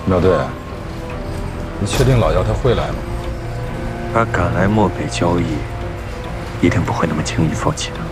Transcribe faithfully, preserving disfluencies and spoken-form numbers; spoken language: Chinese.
苗队，你确定老姚他会来吗？ 他敢来漠北交易，一定不会那么轻易放弃的。